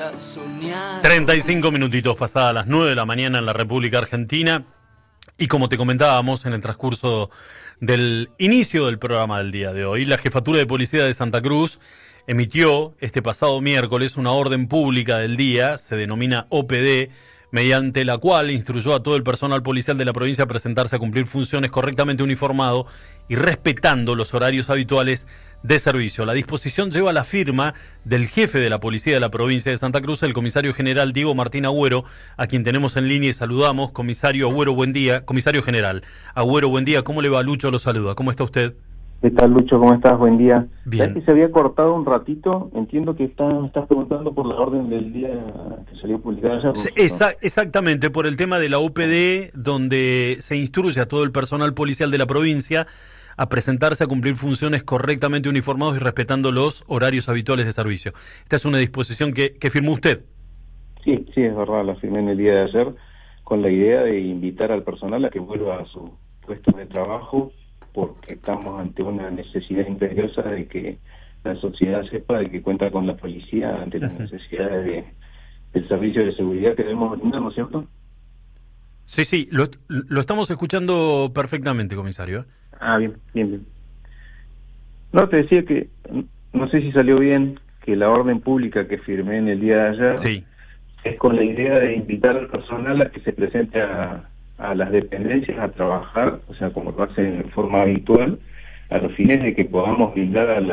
a soñar. 35 minutitos pasadas las 9 de la mañana en la República Argentina. Y como te comentábamos en el transcurso del inicio del programa del día de hoy, la Jefatura de Policía de Santa Cruz emitió este pasado miércoles una orden pública del día, se denomina OPD, mediante la cual instruyó a todo el personal policial de la provincia a presentarse a cumplir funciones correctamente uniformado y respetando los horarios habituales de servicio. La disposición lleva la firma del jefe de la policía de la provincia de Santa Cruz, el comisario general Diego Martín Agüero, a quien tenemos en línea y saludamos. Comisario Agüero, buen día. Comisario general Agüero, buen día. ¿Cómo le va? Lucho lo saluda. ¿Cómo está usted? ¿Qué tal, Lucho? ¿Cómo estás? Buen día. Bien. ¿Sabes que se había cortado un ratito? Entiendo que estás preguntando por la orden del día que salió publicada ayer. Exactamente, por el tema de la UPD, donde se instruye a todo el personal policial de la provincia a presentarse a cumplir funciones correctamente uniformados y respetando los horarios habituales de servicio. Esta es una disposición que firmó usted. Sí, es verdad, la firmé en el día de ayer con la idea de invitar al personal a que vuelva a su puesto de trabajo, porque estamos ante una necesidad imperiosa de que la sociedad sepa de que cuenta con la policía ante las necesidades del servicio de seguridad que debemos brindar, ¿no es cierto? Sí, lo estamos escuchando perfectamente, comisario. Ah, bien. No, te decía que, no sé si salió bien, que la orden pública que firmé en el día de ayer Sí. es con la idea de invitar al personal a que se presente a las dependencias a trabajar, o sea, como lo hacen en forma habitual, a los fines de que podamos brindar a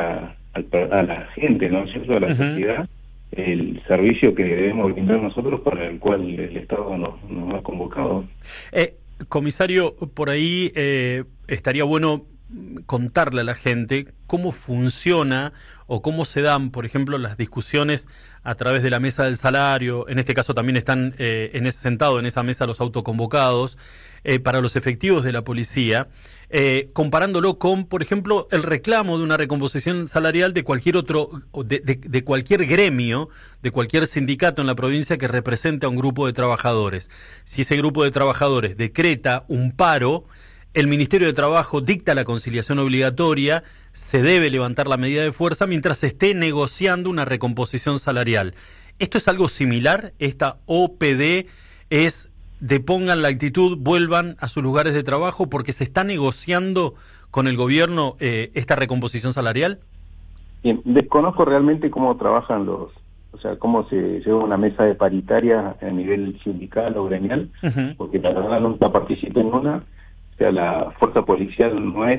la gente, ¿no es cierto?, a la sociedad, el servicio que debemos brindar nosotros, para el cual el Estado nos ha convocado. Comisario, por ahí estaría bueno contarle a la gente cómo funciona o cómo se dan, por ejemplo, las discusiones a través de la mesa del salario. En este caso también están sentados en esa mesa los autoconvocados para los efectivos de la policía, comparándolo con, por ejemplo, el reclamo de una recomposición salarial de cualquier otro, de cualquier gremio, de cualquier sindicato en la provincia que represente a un grupo de trabajadores. Si ese grupo de trabajadores decreta un paro, el Ministerio de Trabajo dicta la conciliación obligatoria, se debe levantar la medida de fuerza mientras se esté negociando una recomposición salarial. ¿Esto es algo similar? ¿Esta OPD es depongan la actitud, vuelvan a sus lugares de trabajo porque se está negociando con el gobierno esta recomposición salarial? Bien, desconozco realmente cómo trabajan o sea, cómo se lleva una mesa de paritaria a nivel sindical o gremial, porque la verdad nunca participé en una. O sea, la fuerza policial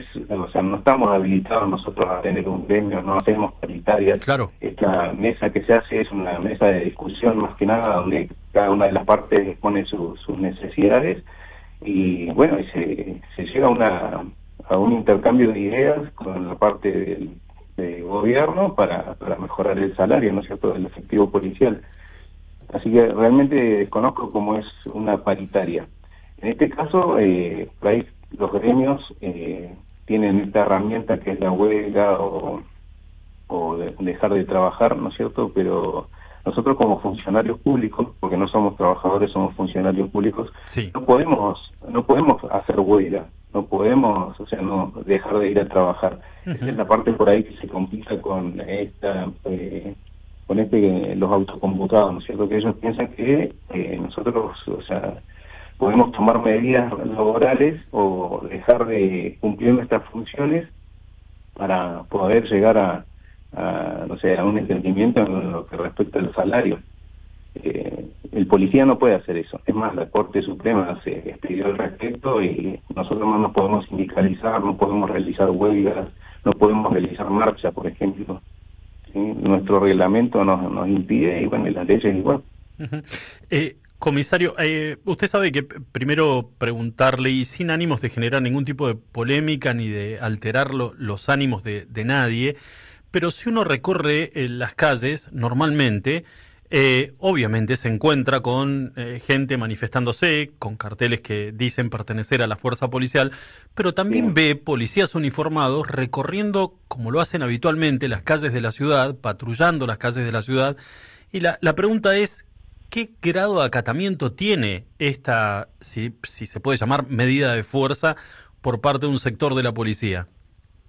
no estamos habilitados nosotros a tener un gremio, no hacemos paritarias. Claro. Esta mesa que se hace es una mesa de discusión más que nada, donde cada una de las partes expone sus necesidades y bueno, se llega a un intercambio de ideas con la parte del gobierno para mejorar el salario, ¿no es cierto?, del efectivo policial. Así que realmente desconozco cómo es una paritaria. En este caso, por ahí los gremios tienen esta herramienta que es la huelga o dejar de trabajar, ¿no es cierto? Pero nosotros como funcionarios públicos, porque no somos trabajadores, somos funcionarios públicos, sí, no podemos hacer huelga, no podemos, o sea, no dejar de ir a trabajar. Esa es la parte por ahí que se complica con los autoconvocados, ¿no es cierto? Que ellos piensan que nosotros, o sea, podemos tomar medidas laborales o dejar de cumplir nuestras funciones para poder llegar a un entendimiento en lo que respecta al salario. El policía no puede hacer eso. Es más, la Corte Suprema se expidió al respecto y nosotros no nos podemos sindicalizar, no podemos realizar huelgas, no podemos realizar marcha, por ejemplo. ¿Sí? Nuestro reglamento nos impide, y bueno, y las leyes igual. Comisario, usted sabe que primero preguntarle, y sin ánimos de generar ningún tipo de polémica ni de alterar los ánimos de nadie, pero si uno recorre las calles normalmente, obviamente se encuentra con gente manifestándose, con carteles que dicen pertenecer a la fuerza policial, pero también ve policías uniformados recorriendo, como lo hacen habitualmente, las calles de la ciudad, patrullando las calles de la ciudad, y la pregunta es, ¿qué grado de acatamiento tiene esta, si se puede llamar, medida de fuerza por parte de un sector de la policía?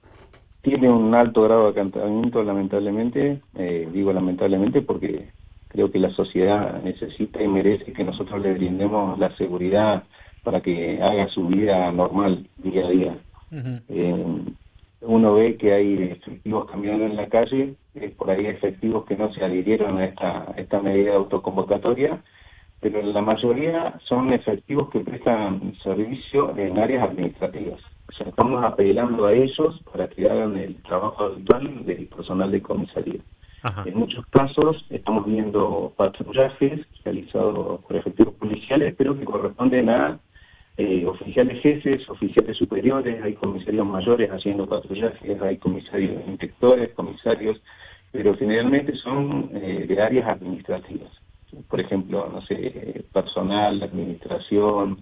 Tiene un alto grado de acatamiento, lamentablemente. Digo lamentablemente porque creo que la sociedad necesita y merece que nosotros le brindemos la seguridad para que haga su vida normal día a día. Uno ve que hay efectivos caminando en la calle, por ahí efectivos que no se adhirieron a esta medida de autoconvocatoria, pero la mayoría son efectivos que prestan servicio en áreas administrativas. O sea, estamos apelando a ellos para que hagan el trabajo habitual del personal de comisaría. Ajá. En muchos casos estamos viendo patrullajes realizados por efectivos policiales, pero que corresponden a oficiales jefes, oficiales superiores, hay comisarios mayores haciendo patrullajes, hay comisarios inspectores, comisarios, pero generalmente son de áreas administrativas. Por ejemplo, no sé, personal, administración,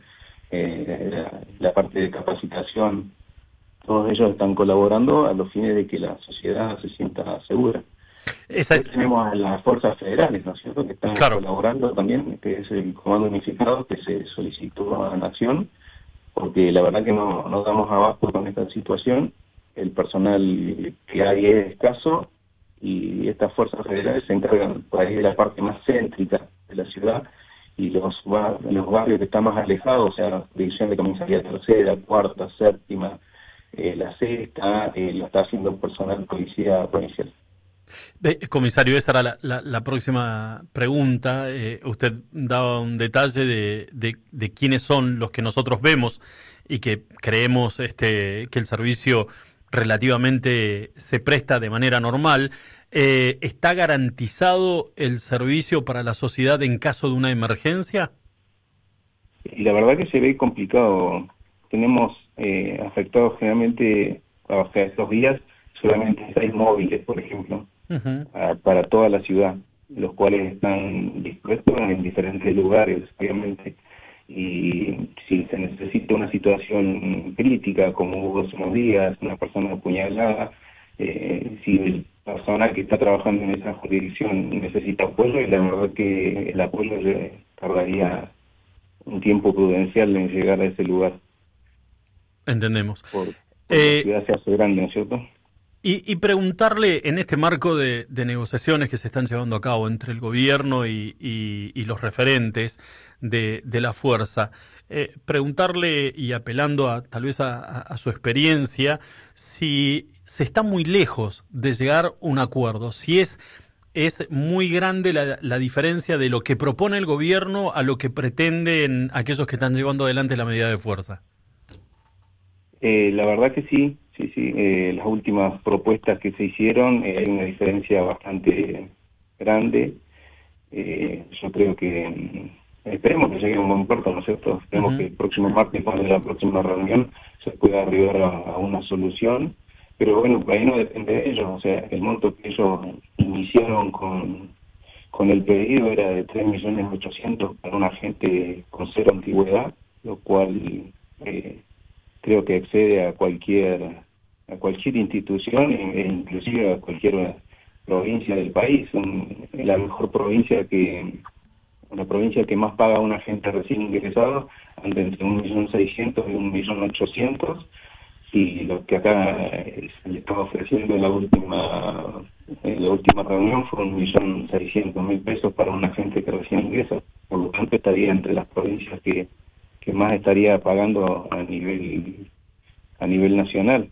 la parte de capacitación, todos ellos están colaborando a los fines de que la sociedad se sienta segura. Tenemos a las fuerzas federales, ¿no es cierto?, que están colaborando también, que es el Comando Unificado que se solicitó a la Nación, porque la verdad que no damos abasto con esta situación, el personal que hay es escaso, y estas fuerzas federales se encargan por ahí de la parte más céntrica de la ciudad, y los barrios que están más alejados, o sea, la división de comisaría tercera, cuarta, séptima, la sexta, lo está haciendo personal policía policial. Comisario, esa era la próxima pregunta. Usted daba un detalle de quiénes son los que nosotros vemos y que creemos que el servicio relativamente se presta de manera normal. ¿Está garantizado el servicio para la sociedad en caso de una emergencia? Y la verdad que se ve complicado. Tenemos afectados generalmente hasta estos días solamente 6 móviles, por ejemplo, para toda la ciudad, los cuales están dispuestos en diferentes lugares, obviamente. Y si se necesita una situación crítica, como hubo hace unos días, una persona apuñalada, si el persona que está trabajando en esa jurisdicción necesita apoyo, y la verdad que el apoyo tardaría un tiempo prudencial en llegar a ese lugar. Entendemos. Porque la ciudad se hace grande, ¿no es cierto? Y preguntarle, en este marco de negociaciones que se están llevando a cabo entre el gobierno y los referentes de la fuerza, preguntarle y apelando tal vez a su experiencia, si se está muy lejos de llegar a un acuerdo, si es muy grande la diferencia de lo que propone el gobierno a lo que pretenden aquellos que están llevando adelante la medida de fuerza. La verdad que sí. Las últimas propuestas que se hicieron, hay una diferencia bastante grande. Yo creo que esperemos que llegue a un buen puerto, ¿no es cierto? Esperemos que el próximo martes, cuando la próxima reunión, se pueda arribar a una solución. Pero bueno, ahí no depende de ellos. O sea, el monto que ellos iniciaron con el pedido era de 3.800.000 para una gente con 0 antigüedad, lo cual creo que excede a cualquier institución e inclusive a cualquier provincia del país. La mejor provincia la provincia que más paga a una gente recién ingresado anda entre 1.600.000 y 1.800.000, y lo que acá se le estaba ofreciendo en la última reunión fue 1.600.000 pesos para una gente que recién ingresa. Por lo tanto, estaría entre las provincias que más estaría pagando a nivel nacional.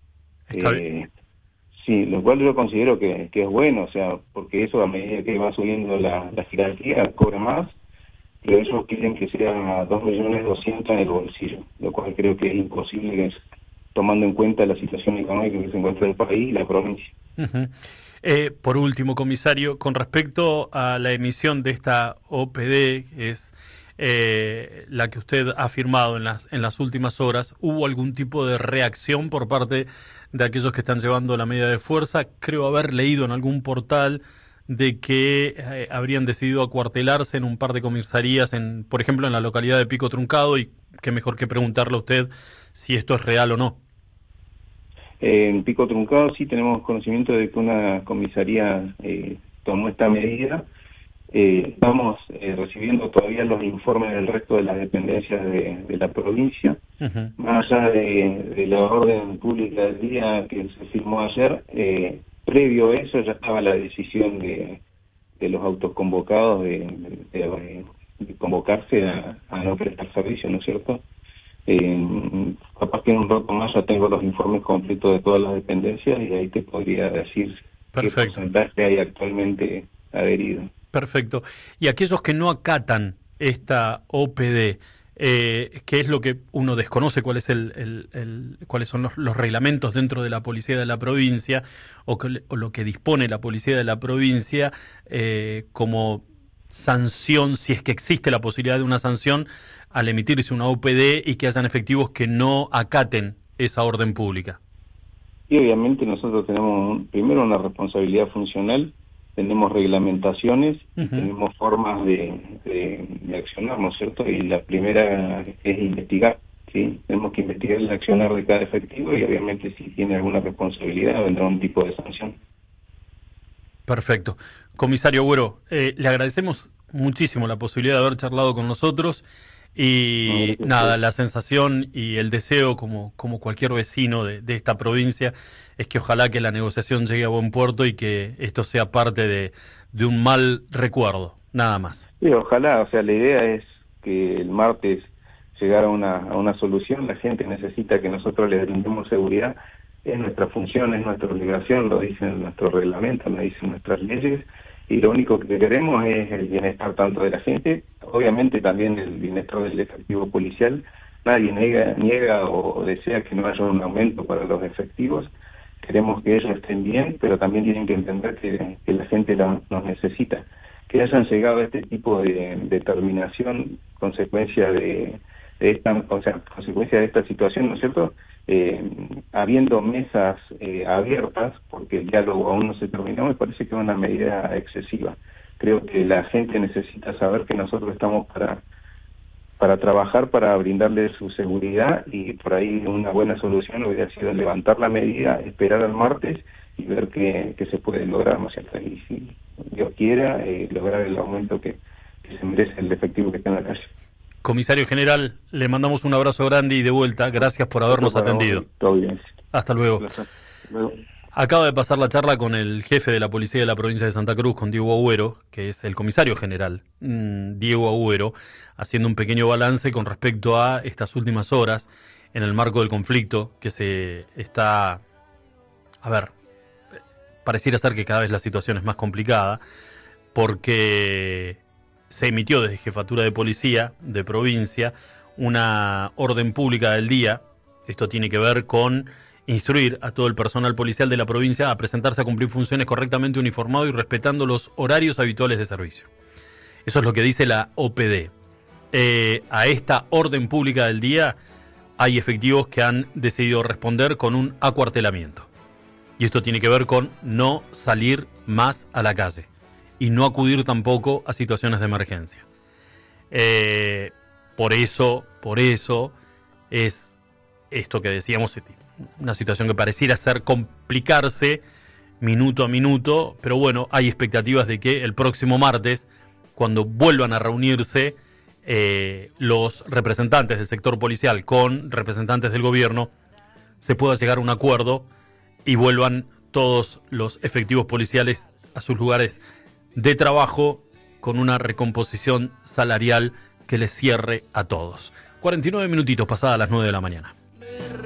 Sí, lo cual yo considero que es bueno, o sea, porque eso a medida que va subiendo la jerarquía cobra más, pero ellos quieren que sea 2.200.000 en el bolsillo, lo cual creo que es imposible, tomando en cuenta la situación económica que se encuentra el país y la provincia. Por último, comisario, con respecto a la emisión de esta OPD, que es la que usted ha firmado en las últimas horas, ¿hubo algún tipo de reacción por parte de aquellos que están llevando la medida de fuerza? Creo haber leído en algún portal de que habrían decidido acuartelarse en un par de comisarías, por ejemplo, en la localidad de Pico Truncado, y qué mejor que preguntarle a usted si esto es real o no. En Pico Truncado sí tenemos conocimiento de que una comisaría tomó esta medida. Estamos recibiendo todavía los informes del resto de las dependencias de la provincia. Más allá de la orden pública del día que se firmó ayer, previo a eso ya estaba la decisión de de los autoconvocados de convocarse a no prestar servicio, ¿no es cierto? Capaz que en un rato más ya tengo los informes completos de todas las dependencias y ahí te podría decir qué porcentaje hay actualmente adherido. Perfecto. Y aquellos que no acatan esta OPD, ¿qué es lo que uno desconoce? ¿Cuál es cuáles son los reglamentos dentro de la policía de la provincia o lo que dispone la policía de la provincia como sanción, si es que existe la posibilidad de una sanción al emitirse una OPD y que hayan efectivos que no acaten esa orden pública? Y obviamente nosotros tenemos primero una responsabilidad funcional, tenemos reglamentaciones y tenemos formas de accionar, ¿no es cierto? Y la primera es investigar, ¿sí? Tenemos que investigar el accionar de cada efectivo y obviamente si tiene alguna responsabilidad vendrá un tipo de sanción. Perfecto. Comisario Agüero, le agradecemos muchísimo la posibilidad de haber charlado con nosotros y nada, la sensación y el deseo como cualquier vecino de esta provincia es que ojalá que la negociación llegue a buen puerto y que esto sea parte de un mal recuerdo, nada más. Sí, ojalá, o sea, la idea es que el martes llegar a una solución. La gente necesita que nosotros les brindemos seguridad, es nuestra función, es nuestra obligación, lo dicen nuestros reglamentos, lo dicen nuestras leyes, y lo único que queremos es el bienestar tanto de la gente, obviamente también el bienestar del efectivo policial. Nadie niega o desea que no haya un aumento para los efectivos, queremos que ellos estén bien, pero también tienen que entender que la gente nos necesita. Que hayan llegado a este tipo de determinación, consecuencia de consecuencia de esta situación, ¿no es cierto? Habiendo mesas abiertas, porque el diálogo aún no se terminó, me parece que es una medida excesiva. Creo que la gente necesita saber que nosotros estamos para trabajar, para brindarle su seguridad, y por ahí una buena solución hubiera sido levantar la medida, esperar al martes y ver qué se puede lograr, ¿no es cierto? Y si Dios quiera, lograr el aumento que se merece el efectivo que está en la calle. Comisario General, le mandamos un abrazo grande y de vuelta. Gracias por habernos atendido. Todo bien. Hasta luego. Acaba de pasar la charla con el jefe de la policía de la provincia de Santa Cruz, con Diego Agüero, que es el comisario general, Diego Agüero, haciendo un pequeño balance con respecto a estas últimas horas en el marco del conflicto que se está... A ver, pareciera ser que cada vez la situación es más complicada porque se emitió desde Jefatura de Policía de provincia una orden pública del día. Esto tiene que ver con instruir a todo el personal policial de la provincia a presentarse a cumplir funciones correctamente uniformado y respetando los horarios habituales de servicio. Eso es lo que dice la OPD. A esta orden pública del día hay efectivos que han decidido responder con un acuartelamiento. Y esto tiene que ver con no salir más a la calle y no acudir tampoco a situaciones de emergencia. Por eso es esto que decíamos, una situación que pareciera ser complicarse minuto a minuto, pero bueno, hay expectativas de que el próximo martes, cuando vuelvan a reunirse los representantes del sector policial con representantes del gobierno, se pueda llegar a un acuerdo y vuelvan todos los efectivos policiales a sus lugares de trabajo con una recomposición salarial que les cierre a todos. 49 minutitos pasadas las 9 de la mañana.